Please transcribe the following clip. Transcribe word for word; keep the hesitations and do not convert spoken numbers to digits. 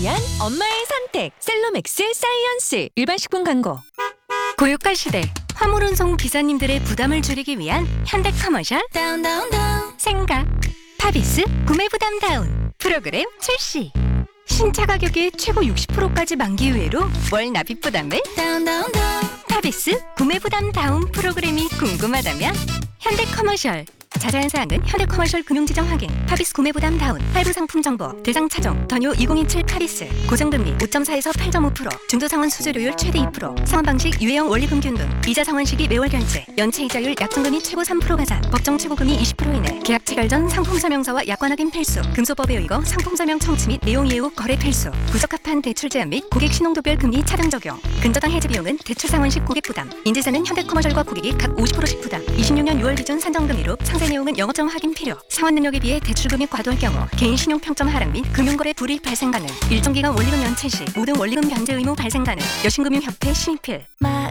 위한 엄마의 선택 셀로맥스 사이언스. 일반 식품 광고. 고유가 시대 화물 운송 기사님들의 부담을 줄이기 위한 현대커머셜 다운 다운 다운 생각 파비스 구매 부담 다운 프로그램 출시. 신차 가격의 최고 육십 퍼센트까지 만기 후회로 월 납입 부담을 다운 다운 다운 파비스 구매 부담 다운 프로그램이 궁금하다면 현대커머셜. 자세한 사항은 현대커머셜 금융지정 확인, 파비스 구매부담 다운, 할부 상품 정보, 대상 차종, 더뉴 이천이십칠 파리스, 고정금리 오 점 사에서 팔 점 오 퍼센트, 중도상환 수수료율 최대 이 퍼센트, 상환방식 유예형 원리금 균등, 이자 상환시기 매월 결제, 연체 이자율 약정금리 최고 삼 퍼센트 가산, 법정 최고금리 이십 퍼센트 이내, 계약 체결 전 상품 설명서와 약관 확인 필수, 금소법에 의거 상품 설명 청취 및 내용 이해 후 거래 필수, 부적합한 대출 제한 및 고객 신용도별 금리 차등 적용, 근저당 해지 비용은 대출 상환식 고객 부담, 인지세는 현대커머셜과 고객이 각 오십 퍼센트씩 부담, 이십육 년 유월 기준 산정금리로 상세 내용은 영업점 확인 필요. 상환 능력에 비해 대출 금액 과도할 경우 개인 신용 평점 하락 및 금융거래 불이익 발생 가능. 일정 기간 원리금 연체 시 모든 원리금 변제 의무 발생 가능. 여신금융협회 심의필.